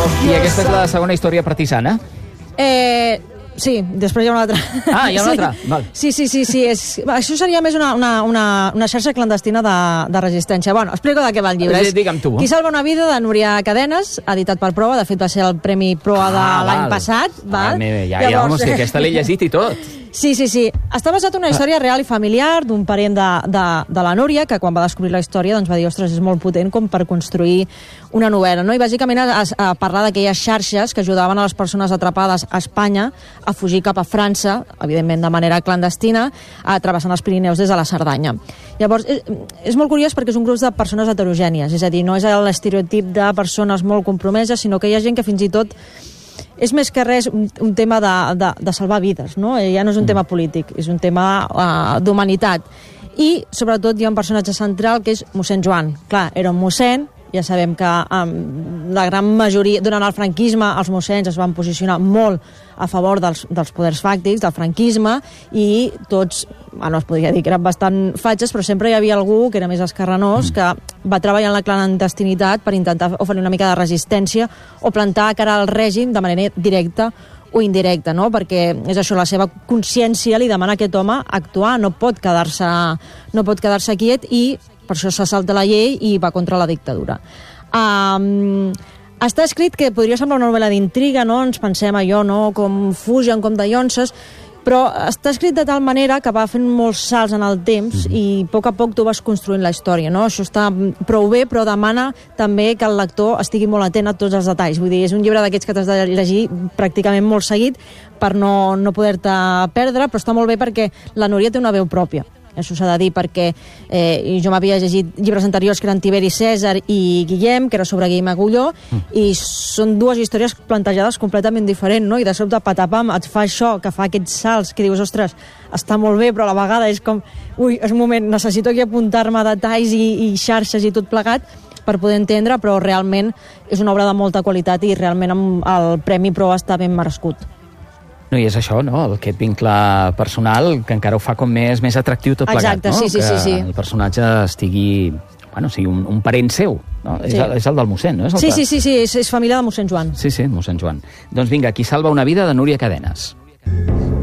I aquesta és la segona història partisana? Sí, després hi ha una altra. Ah, hi ha una altra? Val. Sí. Això seria més una xarxa clandestina de resistència. Bueno, explico de què va el llibre. Digue'm tu. Qui salva una vida, de Núria Cadenes, editat per Proa. De fet, va ser el Premi Proa de l'any passat. Llavors, aquesta l'he llegit i tot. Sí. Està basat en una història real i familiar d'un parent de la Núria, que quan va descobrir la història doncs va dir, ostres, és molt potent com per construir una novel·la, no? I bàsicament a parlar d'aquelles xarxes que ajudaven a les persones atrapades a Espanya a fugir cap a França, evidentment de manera clandestina, travessant els Pirineus des de la Cerdanya. Llavors, és molt curiós perquè és un grup de persones heterogènies, és a dir, no és l'estereotip de persones molt compromeses, sinó que hi ha gent que fins i tot és més que res un tema de salvar vides, no? Ja no és un tema polític, és un tema d'humanitat. I, sobretot, hi ha un personatge central que és mossèn Joan. Clar, era un mossèn, ja sabem que la gran majoria, durant el franquisme, els mossens es van posicionar molt a favor dels poders fàctics, del franquisme, i tots, bueno, es podria dir que eren bastant fatxes, però sempre hi havia algú que era més escarranós, que va treballar en la clandestinitat per intentar oferir una mica de resistència o plantar cara al règim de manera directa o indirecta, no? Perquè és això, la seva consciència li demana a aquest home actuar, no pot quedar-se quiet, i per això se salta la llei i va contra la dictadura. Està escrit que podria semblar una novel·la d'intriga, no? Ens pensem allò, no? Com fugen, com de llonces, però està escrit de tal manera que va fent molts salts en el temps i a poc tu vas construint la història, no? Això està prou bé, però demana també que el lector estigui molt atent a tots els detalls. Vull dir, és un llibre d'aquests que t'has de llegir pràcticament molt seguit per no poder-te perdre, però està molt bé perquè la Núria té una veu pròpia. Això s'ha de dir perquè jo m'havia llegit llibres anteriors que eren Tiberi Cèsar i Guillem, que era sobre Guillem Agulló, i són dues històries plantejades completament diferents, no? I de sobte patapam et fa això, que fa aquests salts que dius, ostres, està molt bé, però a la vegada és com, ui, és un moment, necessito aquí apuntar-me detalls i xarxes i tot plegat per poder entendre, però realment és una obra de molta qualitat i realment el Premi Proa està ben merescut. No, i és això, no? Aquest vincle personal que encara ho fa com més atractiu tot plegat, no? Sí. Que el personatge sigui un parent seu, no? Sí. És el del mossèn, no? Sí, és família de mossèn Joan. Sí, mossèn Joan. Doncs vinga, Qui salva una vida, de Núria Cadenes.